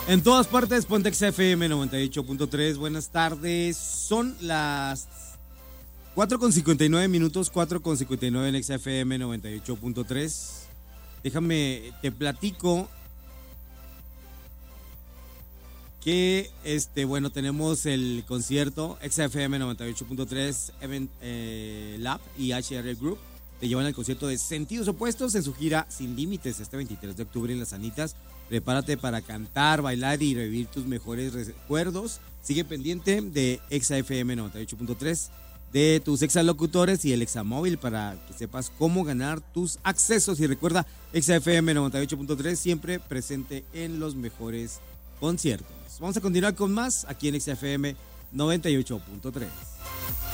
En todas partes, Pontex FM 98.3. Buenas tardes. Son las 4:59, 4:59 en XFM 98.3. Déjame, te platico que bueno, tenemos el concierto XFM 98.3 Event Lab y HR Group. Te llevan al concierto de Sentidos Opuestos en su gira Sin Límites este 23 de octubre en Las Anitas. Prepárate para cantar, bailar y revivir tus mejores recuerdos. Sigue pendiente de XFM 98.3, de tus exalocutores y el examóvil para que sepas cómo ganar tus accesos. Y recuerda, XFM 98.3 siempre presente en los mejores conciertos. Vamos a continuar con más aquí en XFM 98.3.